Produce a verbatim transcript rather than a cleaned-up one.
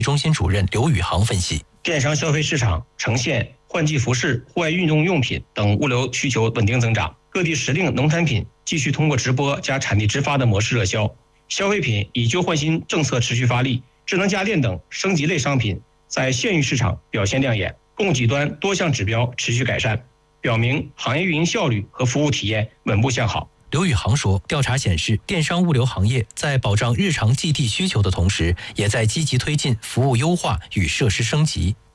中心主任刘宇航分析， 电商消费市场呈现换季服饰、户外运动用品等物流需求稳定增长，各地时令农产品继续通过直播加产地直发的模式热销，消费品以旧换新政策持续发力，智能家电等升级类商品在县域市场表现亮眼，供给端多项指标持续改善，表明行业运营效率和服务体验稳步向好。 刘宇航说，调查显示，电商物流行业在保障日常寄递需求的同时，也在积极推进服务优化与设施升级。